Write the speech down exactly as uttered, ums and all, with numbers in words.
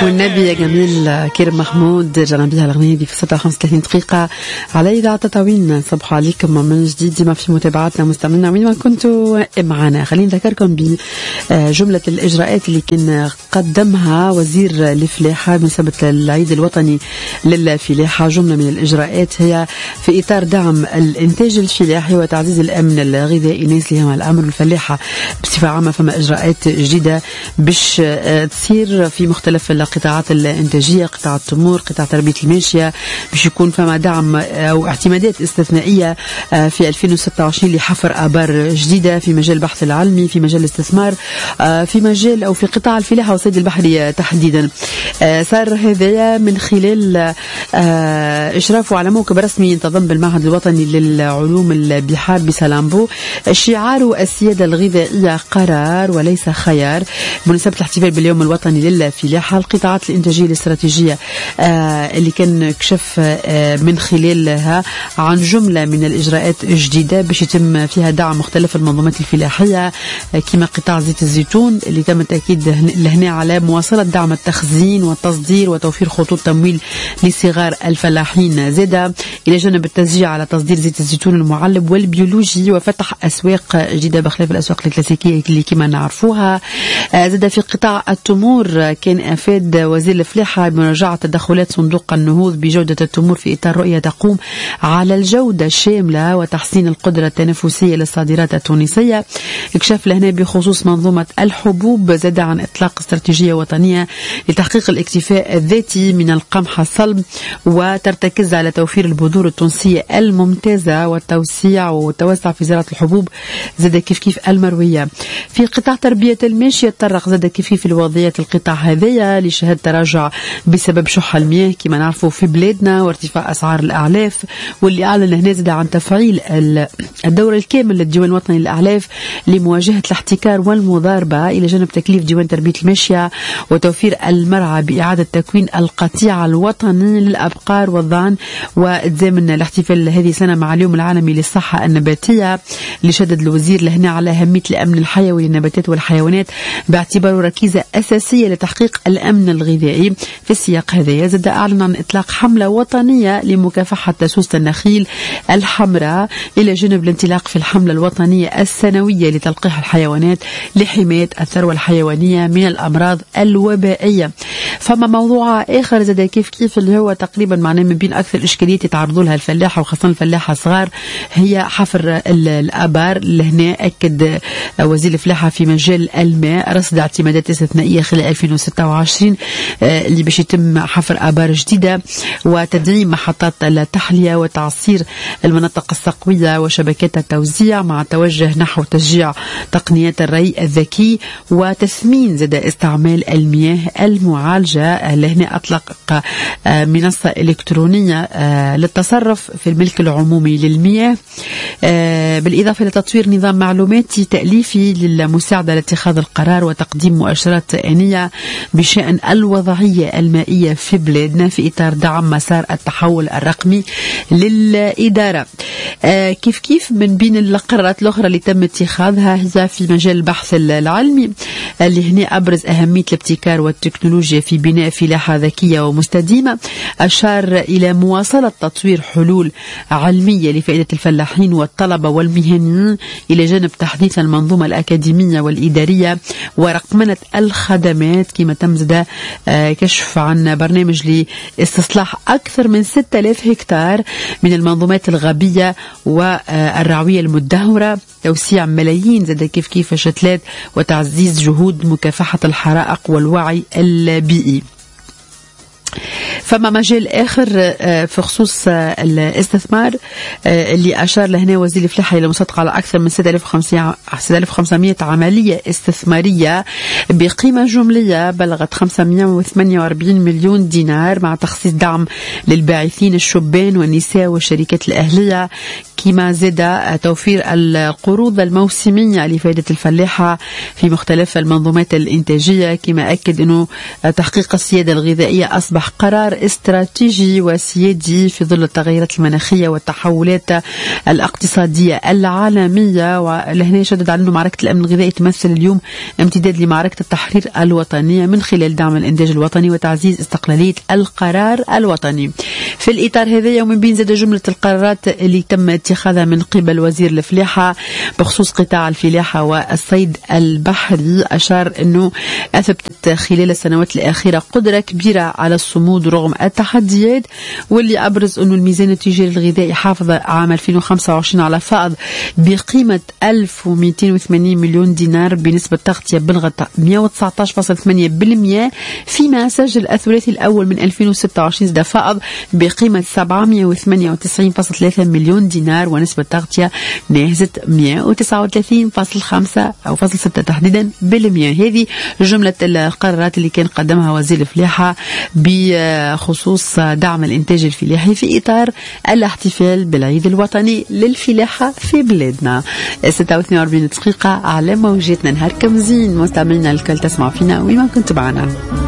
والنبي يا جميل كريم محمود جانا بها الأغنية دي في ستة وخمسة وثلاثين دقيقة على إذاعة تطاوين. صباح عليكم من جديد ديما في متابعتنا مستمعينا وين ما كنتوا معنا. خلينا نذكركم بجملة الإجراءات اللي كان قدمها وزير الفلاحة بمناسبة العيد الوطني للفلاحة. جملة من الإجراءات هي في إطار دعم الإنتاج الفلاحي وتعزيز الأمن الغذائي. الناس اللي هم الأمر الفلاحة بصفة عامة فما إجراءات جديدة باش تصير في مختلف القطاعات الإنتاجية، قطاع التمور، قطاع تربية الماشية، باش يكون فما دعم أو اعتمادات استثنائية في ألفين وستة وعشرين لحفر آبار جديدة في مجال البحث العلمي، في مجال الاستثمار، في مجال أو في قطاع الفلاحة والصيد البحري تحديدا. صار هذا من خلال إشرافه على موكب رسمي ينتظم بالمعهد الوطني للعلوم البحار بسلامبو. شعاره السيادة الغذائية قرار وليس خيار بمناسبة الاحتفال باليوم الوطني للفلاحة. القطاعات الإنتاجية الاستراتيجية اللي كان كشف من خلالها عن جملة من الإجراءات الجديدة باش يتم فيها دعم مختلف المنظومات الفلاحية كما قطاع زيت الزيتون اللي تم التأكيد لهنا على مواصلة دعم التخزين والتصدير وتوفير خطوط تمويل لصغار الفلاحين. زاد إلى جانب التشجيع على تصدير زيت الزيتون المعلب والبيولوجي وفتح أسواق جديدة بخلاف الأسواق الكلاسيكية اللي كما نعرفوها. زاد في قطاع التمور كان أفاد وزير الفلاحة بمراجعة تدخلات صندوق النهوض بجودة التمور في إطار رؤية تقوم على الجودة الشاملة وتحسين القدرة التنافسية للصادرات التونسية. اكشاف لهنا بخصوص منظومة الحبوب. زاد عن إطلاق استراتيجية وطنية لتحقيق الاكتفاء الذاتي من القمح الصلب وترتكز على توفير البذور التونسية الممتازة والتوسيع والتوسع في زراعة الحبوب. زاد كيف كيف المروية. في قطاع تربية الماشية تطرق زاد كيف كيف الوضعيات القطاع هذايا اللي شهد تراجع بسبب شح المياه كما نعرفوا في بلادنا وارتفاع أسعار الأعلاف، واللي أعلن هنا زاد عن تفعيل الدور الكامل للديوان الوطني للأعلاف لمواجهة الاحتكار والمضاربة إلى جانب تكليف ديوان تربية الماشية وتوفير المرعى بإعادة تكوين القطيع الوطني للأبقار والضأن. وتزامن الاحتفال هذه السنة مع اليوم العالمي للصحة النباتية اللي شدد الوزير لهنا على أهمية الأمن الحيوي للنباتات والحيوانات باعتباره ركيزة أساسية لتحقيق الأمن الغذائي. في السياق هذا زاد أعلن عن إطلاق حملة وطنية لمكافحة تسوس النخيل الحمراء إلى جانب الانطلاق في الحملة الوطنية السنوية لتلقيح الحيوانات لحماية الثروة الحيوانية من الأمراض الوبائية. فما موضوع آخر زاد كيف كيف اللي هو تقريبا معناه من بين أكثر الإشكاليات يتعرضوا لها الفلاحة وخاصة الفلاحة الصغار هي حفر الآبار. لهنا أكد وزير الفلاحة في مجال الماء رصد اعتمادات استثنائية خلال ألفين وستة وعشرين اللي باش يتم حفر آبار جديدة وتدعيم محطات التحلية وتعصير المناطق السقوية وشبكات التوزيع مع توجه نحو تشجيع تقنيات الري الذكي وتثمين زاد استعمال المياه المعالجة. لهنا أطلق منصة إلكترونية للتصرف في الملك العمومي للمياه بالإضافة لتطوير نظام معلوماتي تأليفي للمساعدة لاتخاذ القرار وتقديم مؤشرات آنية بشأن الوضعية المائية في بلادنا في إطار دعم مسار التحول الرقمي للإدارة. آه كيف كيف من بين القرارات الأخرى اللي تم اتخاذها هي في مجال البحث العلمي اللي هنا أبرز أهمية الابتكار والتكنولوجيا في بناء فلاحة ذكية ومستديمة. أشار إلى مواصلة تطوير حلول علمية لفائدة الفلاحين والطلبة والمهنيين إلى جانب تحديث المنظومة الأكاديمية والإدارية ورقمنة الخدمات كما تم زاد كشف عن برنامج لاستصلاح أكثر من ستة آلاف هكتار من المنظومات الغابية والرعوية المدهورة، توسيع ملايين زاد كيف كيف شتلات وتعزيز جهود مكافحة الحرائق والوعي البيئي. فما مجال آخر في خصوص الاستثمار اللي أشار لهنا وزير الفلاحة إلى مصادقة على أكثر من ستة آلاف وخمسمائة عملية استثمارية بقيمة جملية بلغت خمسمائة وثمانية وأربعين مليون دينار مع تخصيص دعم للباعثين الشبان والنساء والشركات الأهلية كما زاد توفير القروض الموسمية لفائدة الفلاحة في مختلف المنظومات الإنتاجية. كما أكد أنه تحقيق السيادة الغذائية أصبح قرار إطار استراتيجي وسيادي في ظل التغيرات المناخية والتحولات الاقتصادية العالمية. ولهنا شدد على أنه معركة الأمن الغذائي تمثل اليوم امتداد لمعركة التحرير الوطنية من خلال دعم الإنتاج الوطني وتعزيز استقلالية القرار الوطني. في الإطار هذا ومن بين زاد جملة القرارات اللي تم اتخاذها من قبل وزير الفلاحة بخصوص قطاع الفلاحة والصيد البحري، أشار أنه أثبتت خلال السنوات الأخيرة قدرة كبيرة على الصمود رغم التحديات، واللي أبرز أنه الميزان التجاري الغذائي حافظ عام ألفين وخمسة وعشرين على فائض بقيمة ألف ومئتين وثمانين مليون دينار بنسبة تغطية بلغت مئة وتسعة عشر فاصلة ثمانية بالمئة، فيما سجل الثلاثي الأول من ألفين وستة وعشرين زاد فائض بقيمة سبعمئة وثمانية وتسعين فاصلة ثلاثة مليون دينار ونسبة تغطية ناهزت مئة وتسعة وثلاثين فاصلة خمسة أو فاصل ستة تحديدا بالمئة. هذه جملة القرارات اللي كان قدمها وزير الفلاحة بخصوص دعم الإنتاج الفلاحي في إطار الاحتفال بالعيد الوطني للفلاحة في بلادنا. ستة واثنين وأربعين دقيقة على موجتنا، نهاركم زين مستمعينا الكل، تسمعوا فينا وين ما كنتوا معنا.